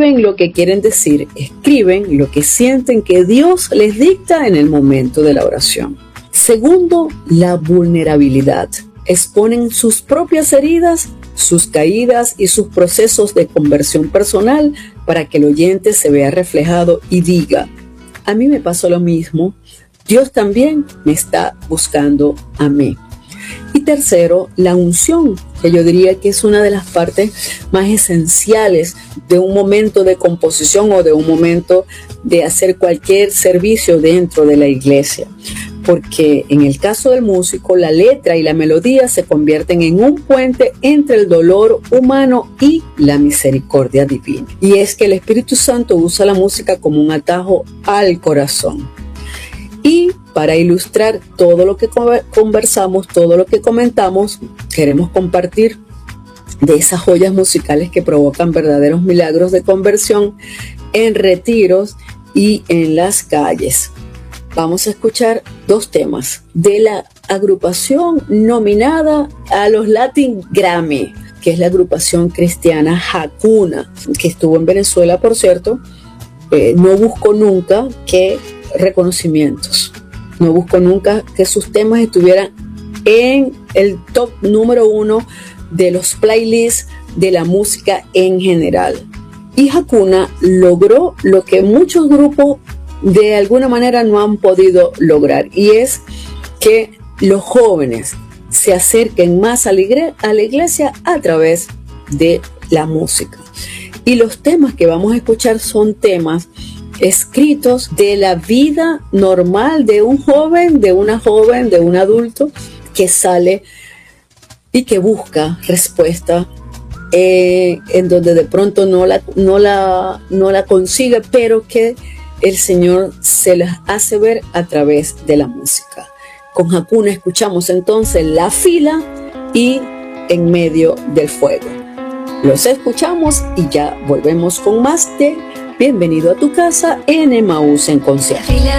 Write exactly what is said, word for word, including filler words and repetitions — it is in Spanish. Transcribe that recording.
escriben lo que quieren decir, escriben lo que sienten que Dios les dicta en el momento de la oración. Segundo, la vulnerabilidad. Exponen sus propias heridas, sus caídas y sus procesos de conversión personal para que el oyente se vea reflejado y diga: a mí me pasó lo mismo, Dios también me está buscando a mí. Y tercero, la unción, que yo diría que es una de las partes más esenciales de un momento de composición o de un momento de hacer cualquier servicio dentro de la iglesia. Porque en el caso del músico, la letra y la melodía se convierten en un puente entre el dolor humano y la misericordia divina. Y es que el Espíritu Santo usa la música como un atajo al corazón. Y para ilustrar todo lo que conversamos, todo lo que comentamos, queremos compartir de esas joyas musicales que provocan verdaderos milagros de conversión en retiros y en las calles. Vamos a escuchar dos temas de la agrupación nominada a los Latin Grammy, que es la agrupación cristiana Hakuna, que estuvo en Venezuela, por cierto. Eh, no buscó nunca que reconocimientos, no buscó nunca que sus temas estuvieran en el top número uno de los playlists de la música en general. Y Hakuna logró lo que muchos grupos de alguna manera no han podido lograr, y es que los jóvenes se acerquen más a la iglesia, a la iglesia a través de la música. Y los temas que vamos a escuchar son temas escritos de la vida normal de un joven, de una joven, de un adulto que sale y que busca respuesta eh, en donde de pronto no la, no la, no la consigue, pero que el Señor se las hace ver a través de la música. Con Hakuna escuchamos entonces La Fila y En Medio del Fuego. Los escuchamos y ya volvemos con más de Bienvenido a tu casa en Emaús en concierto. La fila